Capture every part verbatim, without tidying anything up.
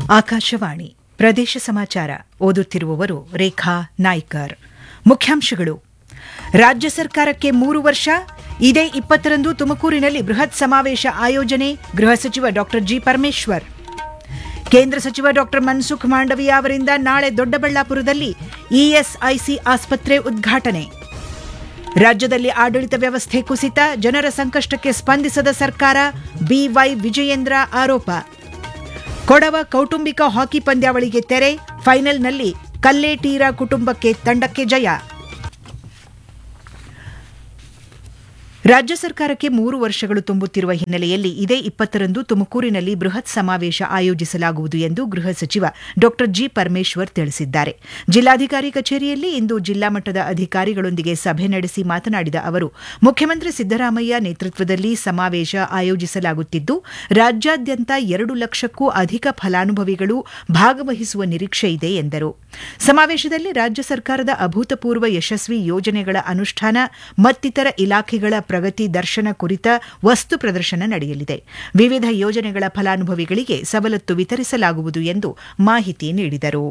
ಆಕಾಶವಾಣಿ ಪ್ರದೇಶ ಸಮಾಚಾರ ಓದುತ್ತಿರುವವರು ರೇಖಾ ನಾಯ್ಕರ್. ಮುಖ್ಯಾಂಶಗಳು: ರಾಜ್ಯ ಸರ್ಕಾರಕ್ಕೆ ಮೂರು ವರ್ಷ, ಇದೇ ಇಪ್ಪತ್ತರಂದು ತುಮಕೂರಿನಲ್ಲಿ ಬೃಹತ್ ಸಮಾವೇಶ ಆಯೋಜನೆ, ಗೃಹ ಸಚಿವ ಡಾ ಜಿ ಪರಮೇಶ್ವರ್. ಕೇಂದ್ರ ಸಚಿವ ಡಾ ಮನ್ಸುಖ್ ಮಾಂಡವಿಯಾ ಅವರಿಂದ ನಾಳೆ ದೊಡ್ಡಬಳ್ಳಾಪುರದಲ್ಲಿ ಇಎಸ್ಐಸಿ ಆಸ್ಪತ್ರೆ ಉದ್ಘಾಟನೆ. ರಾಜ್ಯದಲ್ಲಿ ಆಡಳಿತ ವ್ಯವಸ್ಥೆ ಕುಸಿತ, ಜನರ ಸಂಕಷ್ಟಕ್ಕೆ ಸ್ಪಂದಿಸದ ಸರ್ಕಾರ, ಬಿವೈ ವಿಜಯೇಂದ್ರ ಆರೋಪ. ಕೊಡವ ಕೌಟುಂಬಿಕ ಹಾಕಿ ಪಂದ್ಯಾವಳಿಗೆ ತೆರೆ, ಫೈನಲ್ನಲ್ಲಿ ಕಲ್ಲೇಟೀರ ಕುಟುಂಬಕ್ಕೆ ತಂಡಕ್ಕೆ ಜಯ. ರಾಜ್ಯ ಸರ್ಕಾರಕ್ಕೆ ಮೂರು ವರ್ಷಗಳು ತುಂಬುತ್ತಿರುವ ಹಿನ್ನೆಲೆಯಲ್ಲಿ ಇದೇ ಇಪ್ಪತ್ತರಂದು ತುಮಕೂರಿನಲ್ಲಿ ಬೃಹತ್ ಸಮಾವೇಶ ಆಯೋಜಿಸಲಾಗುವುದು ಎಂದು ಗೃಹ ಸಚಿವ ಡಾ ಜಿ ಪರಮೇಶ್ವರ್ ತಿಳಿಸಿದ್ದಾರೆ. ಜಿಲ್ಲಾಧಿಕಾರಿ ಕಚೇರಿಯಲ್ಲಿ ಇಂದು ಜಿಲ್ಲಾ ಮಟ್ಟದ ಅಧಿಕಾರಿಗಳೊಂದಿಗೆ ಸಭೆ ನಡೆಸಿ ಮಾತನಾಡಿದ ಅವರು, ಮುಖ್ಯಮಂತ್ರಿ ಸಿದ್ದರಾಮಯ್ಯ ನೇತೃತ್ವದಲ್ಲಿ ಸಮಾವೇಶ ಆಯೋಜಿಸಲಾಗುತ್ತಿದ್ದು, ರಾಜ್ಯಾದ್ಯಂತ ಎರಡು ಲಕ್ಷಕ್ಕೂ ಅಧಿಕ ಫಲಾನುಭವಿಗಳು ಭಾಗವಹಿಸುವ ನಿರೀಕ್ಷೆ ಇದೆ ಎಂದರು. ಸಮಾವೇಶದಲ್ಲಿ ರಾಜ್ಯ ಸರ್ಕಾರದ ಅಭೂತಪೂರ್ವ ಯಶಸ್ವಿ ಯೋಜನೆಗಳ ಅನುಷ್ಠಾನ ಮತ್ತಿತರ ಇಲಾಖೆಗಳ ಪ್ರಗತಿ ದರ್ಶನ ಕುರಿತ ವಸ್ತು ಪ್ರದರ್ಶನ ನಡೆಯಲಿದೆ. ವಿವಿಧ ಯೋಜನೆಗಳ ಫಲಾನುಭವಿಗಳಿಗೆ ಸವಲತ್ತು ವಿತರಿಸಲಾಗುವುದು ಎಂದು ಮಾಹಿತಿ ನೀಡಿದರು.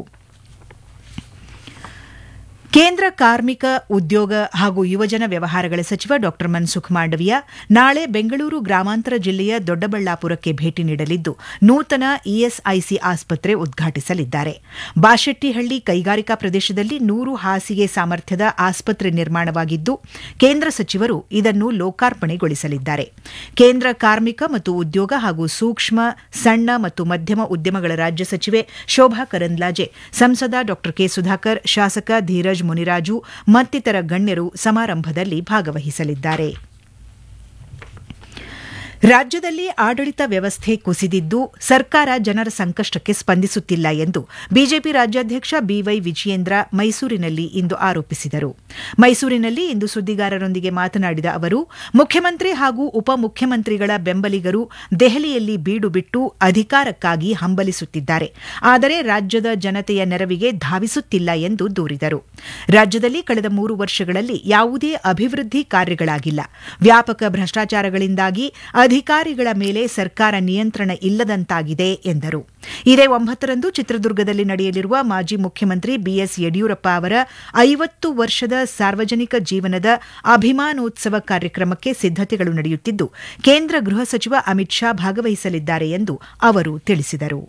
ಕೇಂದ್ರ ಕಾರ್ಮಿಕ, ಉದ್ಯೋಗ ಹಾಗೂ ಯುವಜನ ವ್ಯವಹಾರಗಳ ಸಚಿವ ಡಾ ಮನ್ಸುಖ್ ಮಾಂಡವಿಯಾ ನಾಳೆ ಬೆಂಗಳೂರು ಗ್ರಾಮಾಂತರ ಜಿಲ್ಲೆಯ ದೊಡ್ಡಬಳ್ಳಾಪುರಕ್ಕೆ ಭೇಟಿ ನೀಡಲಿದ್ದು, ನೂತನ ಇಎಸ್ಐಸಿ ಆಸ್ಪತ್ರೆ ಉದ್ಘಾಟಿಸಲಿದ್ದಾರೆ. ಬಾಶೆಟ್ಟಿಹಳ್ಳಿ ಕೈಗಾರಿಕಾ ಪ್ರದೇಶದಲ್ಲಿ ನೂರು ಹಾಸಿಗೆ ಸಾಮರ್ಥ್ಯದ ಆಸ್ಪತ್ರೆ ನಿರ್ಮಾಣವಾಗಿದ್ದು, ಕೇಂದ್ರ ಸಚಿವರು ಇದನ್ನು ಲೋಕಾರ್ಪಣೆಗೊಳಿಸಲಿದ್ದಾರೆ. ಕೇಂದ್ರ ಕಾರ್ಮಿಕ ಮತ್ತು ಉದ್ಯೋಗ ಹಾಗೂ ಸೂಕ್ಷ್ಮ, ಸಣ್ಣ ಮತ್ತು ಮಧ್ಯಮ ಉದ್ಯಮಗಳ ರಾಜ್ಯ ಸಚಿವೆ ಶೋಭಾ ಕರಂದ್ಲಾಜೆ, ಸಂಸದ ಡಾ ಕೆ ಸುಧಾಕರ್, ಶಾಸಕ ಧೀರಜ್ ಮುನಿರಾಜು ಮತ್ತಿತರ ಗಣ್ಯರು ಸಮಾರಂಭದಲ್ಲಿ ಭಾಗವಹಿಸಲಿದ್ದಾರೆ. ರಾಜ್ಯದಲ್ಲಿ ಆಡಳಿತ ವ್ಯವಸ್ಥೆ ಕುಸಿದಿದ್ದು, ಸರ್ಕಾರ ಜನರ ಸಂಕಷ್ಟಕ್ಕೆ ಸ್ಪಂದಿಸುತ್ತಿಲ್ಲ ಎಂದು ಬಿಜೆಪಿ ರಾಜ್ಯಾಧ್ಯಕ್ಷ ಬಿವೈ ವಿಜಯೇಂದ್ರ ಮೈಸೂರಿನಲ್ಲಿ ಇಂದು ಆರೋಪಿಸಿದರು. ಮೈಸೂರಿನಲ್ಲಿ ಇಂದು ಸುದ್ದಿಗಾರರೊಂದಿಗೆ ಮಾತನಾಡಿದ ಅವರು, ಮುಖ್ಯಮಂತ್ರಿ ಹಾಗೂ ಉಪಮುಖ್ಯಮಂತ್ರಿಗಳ ಬೆಂಬಲಿಗರು ದೆಹಲಿಯಲ್ಲಿ ಬೀಡು ಬಿಟ್ಟು ಅಧಿಕಾರಕ್ಕಾಗಿ ಹಂಬಲಿಸುತ್ತಿದ್ದಾರೆ, ಆದರೆ ರಾಜ್ಯದ ಜನತೆಯ ನೆರವಿಗೆ ಧಾವಿಸುತ್ತಿಲ್ಲ ಎಂದು ದೂರಿದರು. ರಾಜ್ಯದಲ್ಲಿ ಕಳೆದ ಮೂರು ವರ್ಷಗಳಲ್ಲಿ ಯಾವುದೇ ಅಭಿವೃದ್ಧಿ ಕಾರ್ಯಗಳಾಗಿಲ್ಲ. ವ್ಯಾಪಕ ಭ್ರಷ್ಟಾಚಾರಗಳಿಂದಾಗಿ ಅಧಿಕಾರಿಗಳ ಮೇಲೆ ಸರ್ಕಾರ ನಿಯಂತ್ರಣ ಇಲ್ಲದಂತಾಗಿದೆ ಎಂದರು. ಇದೇ ಒಂಬತ್ತರಂದು ಚಿತ್ರದುರ್ಗದಲ್ಲಿ ನಡೆಯಲಿರುವ ಮಾಜಿ ಮುಖ್ಯಮಂತ್ರಿ ಬಿಎಸ್ ಯಡಿಯೂರಪ್ಪ ಅವರ ಐವತ್ತು ವರ್ಷದ ಸಾರ್ವಜನಿಕ ಜೀವನದ ಅಭಿಮಾನೋತ್ಸವ ಕಾರ್ಯಕ್ರಮಕ್ಕೆ ಸಿದ್ದತೆಗಳು ನಡೆಯುತ್ತಿದ್ದು, ಕೇಂದ್ರ ಗೃಹ ಸಚಿವ ಅಮಿತ್ ಶಾ ಭಾಗವಹಿಸಲಿದ್ದಾರೆ ಎಂದು ಅವರು ತಿಳಿಸಿದರು.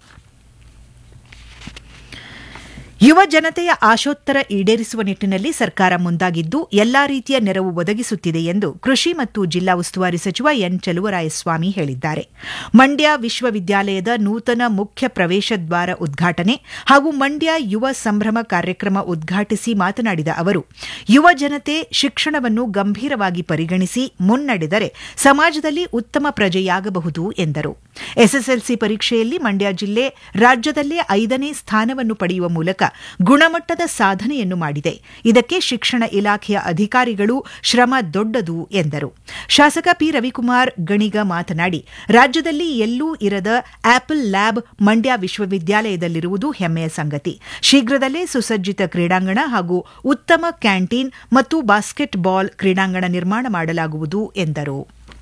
ಯುವ ಜನತೆಯ ಆಶೋತ್ತರ ಈಡೇರಿಸುವ ನಿಟ್ಟಿನಲ್ಲಿ ಸರ್ಕಾರ ಮುಂದಾಗಿದ್ದು, ಎಲ್ಲಾ ರೀತಿಯ ನೆರವು ಒದಗಿಸುತ್ತಿದೆ ಎಂದು ಕೃಷಿ ಮತ್ತು ಜಿಲ್ಲಾ ಉಸ್ತುವಾರಿ ಸಚಿವ ಎನ್ ಚಲುವರಾಯಸ್ವಾಮಿ ಹೇಳಿದ್ದಾರೆ. ಮಂಡ್ಯ ವಿಶ್ವವಿದ್ಯಾಲಯದ ನೂತನ ಮುಖ್ಯ ಪ್ರವೇಶ ದ್ವಾರ ಉದ್ಘಾಟನೆ ಹಾಗೂ ಮಂಡ್ಯ ಯುವ ಸಂಭ್ರಮ ಕಾರ್ಯಕ್ರಮ ಉದ್ಘಾಟಿಸಿ ಮಾತನಾಡಿದ ಅವರು, ಯುವ ಜನತೆ ಶಿಕ್ಷಣವನ್ನು ಗಂಭೀರವಾಗಿ ಪರಿಗಣಿಸಿ ಮುನ್ನಡೆದರೆ ಸಮಾಜದಲ್ಲಿ ಉತ್ತಮ ಪ್ರಜೆಯಾಗಬಹುದು ಎಂದರು. ಎಸ್ಎಸ್ಎಲ್ಸಿ ಪರೀಕ್ಷೆಯಲ್ಲಿ ಮಂಡ್ಯ ಜಿಲ್ಲೆ ರಾಜ್ಯದಲ್ಲೇ ಐದನೇ ಸ್ಥಾನವನ್ನು ಪಡೆಯುವ ಮೂಲಕ ಗುಣಮಟ್ಟದ ಸಾಧನೆಯನ್ನು ಮಾಡಿದೆ. ಇದಕ್ಕೆ ಶಿಕ್ಷಣ ಇಲಾಖೆಯ ಅಧಿಕಾರಿಗಳು ಶ್ರಮ ದೊಡ್ಡದು ಎಂದರು. ಶಾಸಕ ಪಿ ರವಿಕುಮಾರ್ ಗಣಿಗ ಮಾತನಾಡಿ, ರಾಜ್ಯದಲ್ಲಿ ಎಲ್ಲೂ ಇರದ ಆಪಲ್ ಲ್ಯಾಬ್ ಮಂಡ್ಯ ವಿಶ್ವವಿದ್ಯಾಲಯದಲ್ಲಿರುವುದು ಹೆಮ್ಮೆಯ ಸಂಗತಿ. ಶೀಘ್ರದಲ್ಲೇ ಸುಸಜ್ಜಿತ ಕ್ರೀಡಾಂಗಣ ಹಾಗೂ ಉತ್ತಮ ಕ್ಯಾಂಟೀನ್ ಮತ್ತು ಬಾಸ್ಕೆಟ್ ಬಾಲ್ ಕ್ರೀಡಾಂಗಣ ನಿರ್ಮಾಣ ಮಾಡಲಾಗುವುದು ಎಂದರು.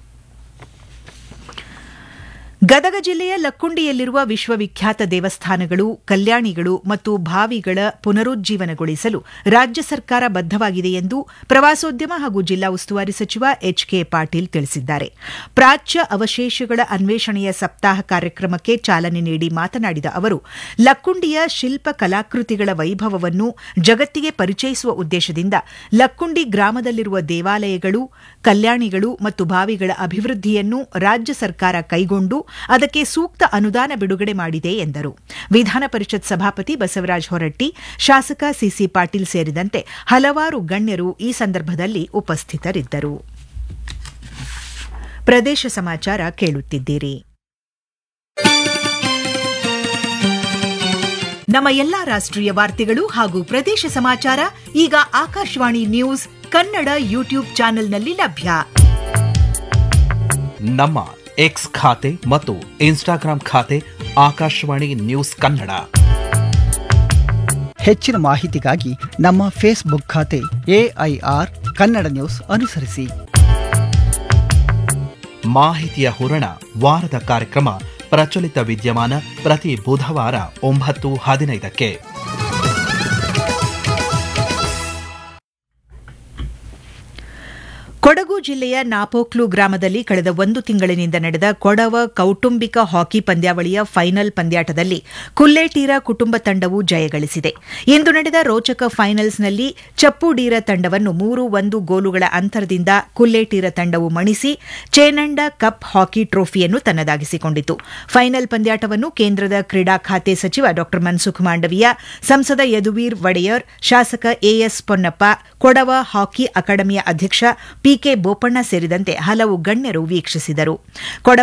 ಗದಗ ಜಿಲ್ಲೆಯ ಲಕ್ಕುಂಡಿಯಲ್ಲಿರುವ ವಿಶ್ವವಿಖ್ಯಾತ ದೇವಸ್ಥಾನಗಳು, ಕಲ್ಯಾಣಿಗಳು ಮತ್ತು ಬಾವಿಗಳ ಪುನರುಜ್ಜೀವನಗೊಳಿಸಲು ರಾಜ್ಯ ಸರ್ಕಾರ ಬದ್ದವಾಗಿದೆ ಎಂದು ಪ್ರವಾಸೋದ್ಯಮ ಹಾಗೂ ಜಿಲ್ಲಾ ಉಸ್ತುವಾರಿ ಸಚಿವ ಎಚ್ ಕೆ ಪಾಟೀಲ್ ತಿಳಿಸಿದ್ದಾರೆ. ಪ್ರಾಚ್ಯ ಅವಶೇಷಗಳ ಅನ್ವೇಷಣೆಯ ಸಪ್ತಾಹ ಕಾರ್ಯಕ್ರಮಕ್ಕೆ ಚಾಲನೆ ನೀಡಿ ಮಾತನಾಡಿದ ಅವರು, ಲಕ್ಕುಂಡಿಯ ಶಿಲ್ಪ ಕಲಾಕೃತಿಗಳ ವೈಭವವನ್ನು ಜಗತ್ತಿಗೆ ಪರಿಚಯಿಸುವ ಉದ್ದೇಶದಿಂದ ಲಕ್ಕುಂಡಿ ಗ್ರಾಮದಲ್ಲಿರುವ ದೇವಾಲಯಗಳು, ಕಲ್ಯಾಣಿಗಳು ಮತ್ತು ಬಾವಿಗಳ ಅಭಿವೃದ್ಧಿಯನ್ನು ರಾಜ್ಯ ಸರ್ಕಾರ ಕೈಗೊಂಡು ಅದಕ್ಕೆ ಸೂಕ್ತ ಅನುದಾನ ಬಿಡುಗಡೆ ಮಾಡಿದೆ ಎಂದರು. ವಿಧಾನ ಪರಿಷತ್ ಸಭಾಪತಿ ಬಸವರಾಜ ಹೊರಟ್ಟಿ, ಶಾಸಕ ಸಿಸಿ ಪಾಟೀಲ್ ಸೇರಿದಂತೆ ಹಲವಾರು ಗಣ್ಯರು ಈ ಸಂದರ್ಭದಲ್ಲಿ ಉಪಸ್ಥಿತರಿದ್ದರು. ಪ್ರದೇಶ ಸಮಾಚಾರ ಕೇಳುತ್ತಿದ್ದೀರಿ. ನಮ್ಮ ಎಲ್ಲಾ ರಾಷ್ಟ್ರೀಯ ವಾರ್ತೆಗಳು ಹಾಗೂ ಪ್ರದೇಶ ಸಮಾಚಾರ ಈಗ ಆಕಾಶವಾಣಿ ನ್ಯೂಸ್ ಕನ್ನಡ ಯೂಟ್ಯೂಬ್ ಚಾನೆಲ್ನಲ್ಲಿ ಲಭ್ಯ. ನಮ್ಮ ಎಕ್ಸ್ ಖಾತೆ ಮತ್ತು ಇನ್ಸ್ಟಾಗ್ರಾಂ ಖಾತೆ ಆಕಾಶವಾಣಿ ನ್ಯೂಸ್ ಕನ್ನಡ. ಹೆಚ್ಚಿನ ಮಾಹಿತಿಗಾಗಿ ನಮ್ಮ ಫೇಸ್ಬುಕ್ ಖಾತೆ ಎಐಆರ್ ಕನ್ನಡ ನ್ಯೂಸ್ ಅನುಸರಿಸಿ. ಮಾಹಿತಿಯ ಹೂರಣ, ವಾರದ ಕಾರ್ಯಕ್ರಮ ಪ್ರಚಲಿತ ವಿದ್ಯಮಾನ ಪ್ರತಿ ಬುಧವಾರ ಒಂಬತ್ತು ಹದಿನೈದಕ್ಕೆ. ಕೊಡಗು ಜಿಲ್ಲೆಯ ನಾಪೋಕ್ಲು ಗ್ರಾಮದಲ್ಲಿ ಕಳೆದ ಒಂದು ತಿಂಗಳಿನಿಂದ ನಡೆದ ಕೊಡವ ಕೌಟುಂಬಿಕ ಹಾಕಿ ಪಂದ್ಯಾವಳಿಯ ಫೈನಲ್ ಪಂದ್ಯಾಟದಲ್ಲಿ ಕುಲ್ಲೇಟೀರ ಕುಟುಂಬ ತಂಡವು ಜಯಗಳಿಸಿದೆ. ಇಂದು ನಡೆದ ರೋಚಕ ಫೈನಲ್ಸ್ನಲ್ಲಿ ಚಪ್ಪುಡೀರ ತಂಡವನ್ನು ಮೂರು ಒಂದು ಗೋಲುಗಳ ಅಂತರದಿಂದ ಕುಲ್ಲೇಟೀರ ತಂಡವು ಮಣಿಸಿ ಚೇನಂಡ ಕಪ್ ಹಾಕಿ ಟ್ರೋಫಿಯನ್ನು ತನ್ನದಾಗಿಸಿಕೊಂಡಿತು. ಫೈನಲ್ ಪಂದ್ಯಾಟವನ್ನು ಕೇಂದ್ರದ ಕ್ರೀಡಾ ಖಾತೆ ಸಚಿವ ಡಾ ಮನ್ಸುಖ್ ಮಾಂಡವಿಯ, ಸಂಸದ ಯದುವೀರ್ ಒಡೆಯರ್, ಶಾಸಕ ಎಎಸ್ ಪೊನ್ನಪ್ಪ, ಕೊಡವ ಹಾಕಿ ಅಕಾಡೆಮಿಯ ಅಧ್ಯಕ್ಷ ಪಿಕೆ ಬೋಪಣ್ಣ ಸೇರಿದಂತೆ ಹಲವು ಗಣ್ಯರು ವೀಕ್ಷಿಸಿದರು.